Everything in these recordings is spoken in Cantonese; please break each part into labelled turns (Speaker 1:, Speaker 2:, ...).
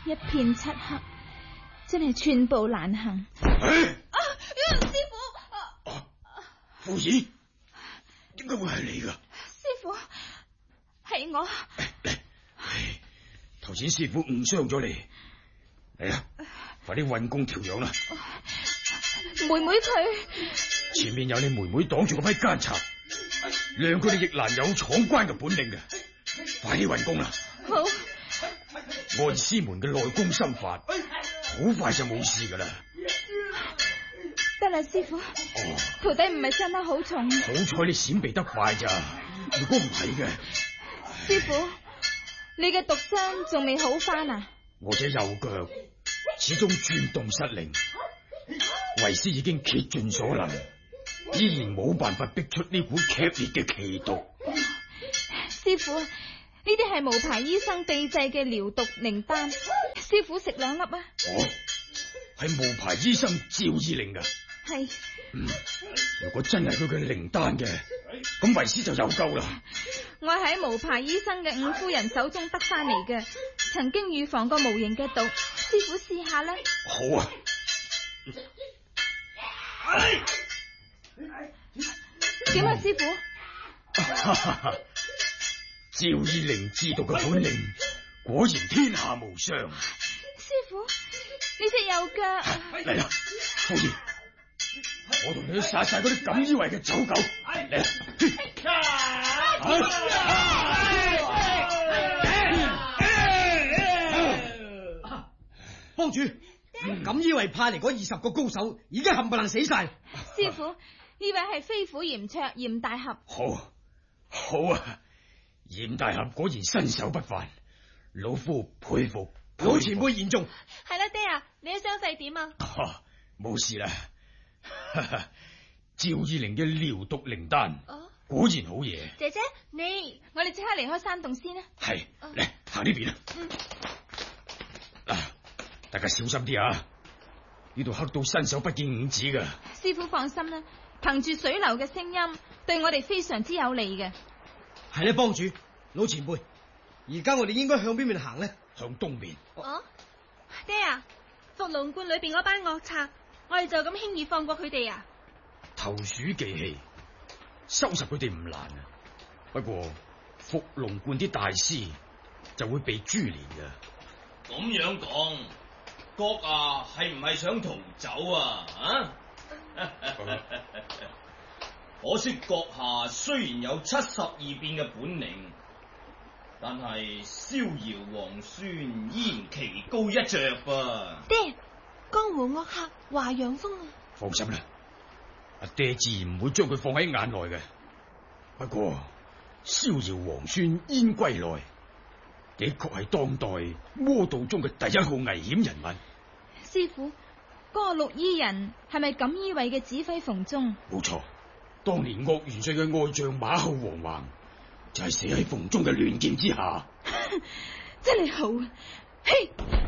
Speaker 1: 一片漆黑，真係寸步難行。
Speaker 2: 師傅，
Speaker 3: 夫人，點解會係你噶？
Speaker 1: 師傅，係我。
Speaker 3: 頭先師傅誤傷咗你，嚟啦，快啲運功調養啦。
Speaker 1: 妹妹佢
Speaker 3: 前面有你妹妹擋住嗰批奸賊，兩個你亦難有闖關嘅本領嘅，快啲運功啦。
Speaker 1: 好，
Speaker 3: 按師門嘅內功心法，好快就冇事噶啦。
Speaker 1: 得啦，師傅。徒弟唔係傷得好重。
Speaker 3: 好彩你閃避得快咋，如果唔係嘅，
Speaker 1: 師傅，你嘅毒傷仲未好翻啊？
Speaker 3: 我隻右腳始終轉動失靈，為師已經竭盡所能，依然冇辦法逼出呢股劇烈嘅奇毒。
Speaker 1: 師傅，呢啲係無牌醫生秘製嘅療毒靈丹，師傅食2粒啊。
Speaker 3: 係無牌醫生趙義靈噶。
Speaker 1: 係。
Speaker 3: 如果真係佢嘅靈丹嘅，咁為師就有救啦。
Speaker 1: 我喺無牌醫生嘅五夫人手中得翻嚟嘅，曾經預防過無形嘅毒，師傅試下啦。
Speaker 3: 好啊。
Speaker 1: 點啊，師傅？
Speaker 3: 趙義靈制毒嘅本領，果然天下無雙。
Speaker 1: 師傅，呢隻右腳
Speaker 3: 嚟啦，夫人，我同你去殺晒嗰啲錦衣衛嘅走狗。嚟啦！
Speaker 4: 幫主，錦衣衛派嚟嗰20個高手已經冚唪唥死晒。
Speaker 1: 師傅，呢位係飛虎嚴卓嚴大俠。
Speaker 3: 好啊，嚴大俠果然身手不凡，老夫佩服。
Speaker 4: 老前輩言重。
Speaker 2: 係啦，爹啊，你嘅傷勢點啊？
Speaker 3: 冇事啦。趙義靈嘅療毒靈丹，果然好嘢。
Speaker 2: 姐姐，你
Speaker 1: 我哋即刻離開山洞先啦。
Speaker 3: 係，嚟行呢邊啦。大家小心啲啊！呢度黑到伸手不見五指噶。
Speaker 1: 師傅放心啦，憑住水流嘅聲音，對我哋非常之有利嘅。
Speaker 4: 係咧，幫主，老前輩，而家我哋應該向邊面行咧？
Speaker 3: 向東面。
Speaker 2: 爹啊，伏龍觀裏邊嗰班惡賊，我哋就咁輕易放過佢哋啊？
Speaker 3: 投鼠忌器，收拾佢哋唔難啊。不過伏龍觀啲大師就會被株連噶。
Speaker 5: 咁樣講，閣下係唔係想逃走啊？可惜閣下雖然有72變嘅本領，但係逍遙王孫依然奇高一着噃。
Speaker 2: 爹，江湖惡客華陽鋒啊！
Speaker 3: 放心啦，阿爹自然唔會將佢放喺眼內嘅。不過逍遙王孫燕歸來，的確係當代魔道中嘅第1號危險人物。
Speaker 1: 師傅，嗰個綠衣人係咪錦衣衛嘅指揮馮忠？
Speaker 3: 冇錯，當年岳元帥嘅愛將馬後黃橫就係死喺馮忠嘅亂劍之下。
Speaker 1: 真係好啊！嘿，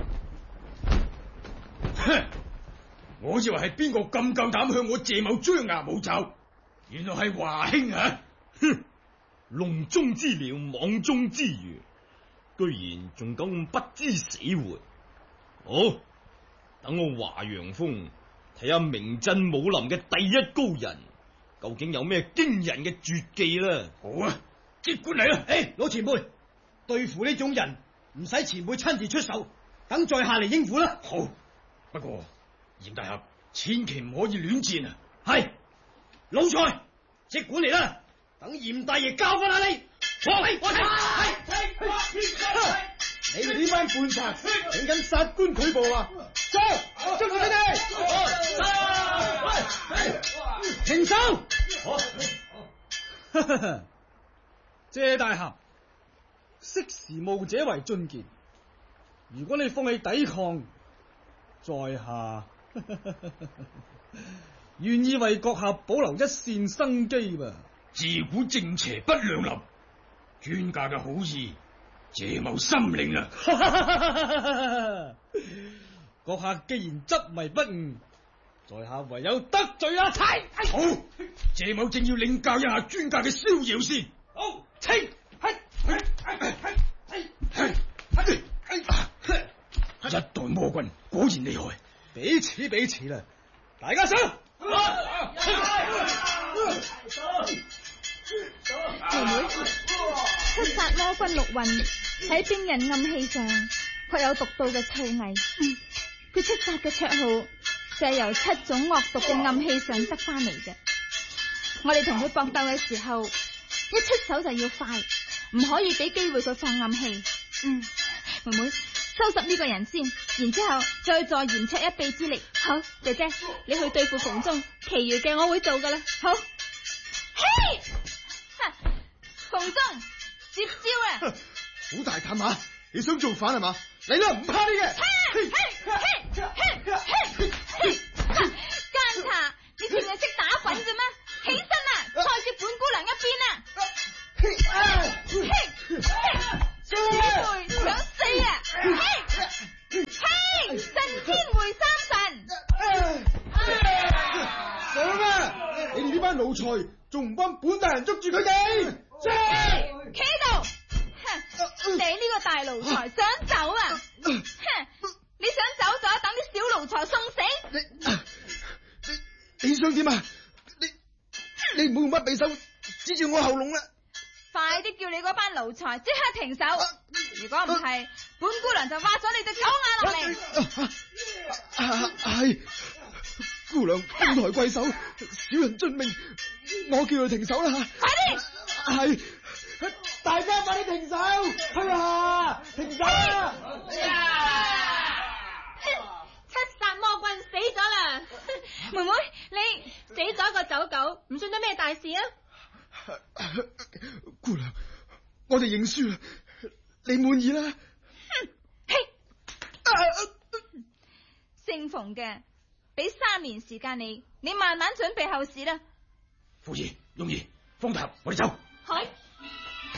Speaker 3: 我以為係邊個咁夠膽向我謝某張牙舞爪，原來係華兄啊！
Speaker 5: 哼，籠中之鳥，網中之魚，居然仲咁不知死活。好，等我華陽鋒睇下名震武林嘅第1高人究竟有咩驚人嘅絕技啦！
Speaker 3: 好啊，即管嚟啦！
Speaker 4: 老前輩，對付呢種人唔使前輩親自出手，等在下嚟應付啦。
Speaker 3: 好，不過嚴大俠千祈唔可以亂戰啊！
Speaker 4: 係，老蔡，即管嚟啦，等嚴大爺教訓下你。
Speaker 6: 你哋呢班叛賊請緊殺官拒捕啊！走，捉住你哋！
Speaker 4: 停手！
Speaker 6: 謝大俠，識時務者為俊傑。如果你放棄抵抗，在下願意為閣下保留一線生機吧。
Speaker 3: 自古正邪不兩立，專家嘅好意，謝某心領啦。
Speaker 6: 閣下既然執迷不悟，在下唯有得罪阿太。
Speaker 3: 好，謝某正要領教一下專家嘅逍遙先。
Speaker 6: 好，請。
Speaker 3: 一代魔君果然厲害，
Speaker 6: 彼此啦，大家上！
Speaker 1: 妹妹，七殺魔君陸運喺兵刃暗器上確有獨到嘅造詣。佢七殺嘅綽號就係由7種惡毒嘅暗器上得翻嚟嘅。我哋同佢搏鬥嘅時候，一出手就要快，唔可以俾機會佢放暗器。妹妹，收拾呢個人先，然之後再助嚴卓一臂之力。
Speaker 2: 好，姐姐，你去對付馮忠，其餘嘅我會做噶啦。
Speaker 1: 好。嘿，馮忠接招啦！
Speaker 7: 好大膽啊！你想造反係嘛？嚟啦，唔怕你嘅。
Speaker 1: 奸賊，你淨係識打滾啫咩？起身啦，賽住本姑娘一邊啦！姊妹想死啊！震天回三神！
Speaker 7: 上啊！你哋呢班奴才仲唔幫本大人捉住佢哋？
Speaker 1: 企喺度！你呢個大奴才想走啊？你想走就等啲小奴才送死！
Speaker 7: 你想點啊？你唔好用乜匕首指住我喉嚨啦！
Speaker 1: 快啲叫你嗰班奴才即刻停手！如果唔係，本姑娘就挖咗你隻狗眼落嚟！
Speaker 7: 係姑娘高抬貴手，小人遵命，我叫佢停手啦！
Speaker 1: 快啲！
Speaker 7: 係大家快啲停手！係啊，停手啦！
Speaker 2: 七殺魔君死咗啦！
Speaker 1: 妹妹，你
Speaker 2: 死咗個走狗，唔算得咩大事啊！
Speaker 7: 姑娘，我哋認輸啦，你滿意啦？
Speaker 1: 姓馮嘅，俾3年時間你慢慢準備後事啦。
Speaker 3: 傅兒、容兒、方太，我哋走。
Speaker 2: 係。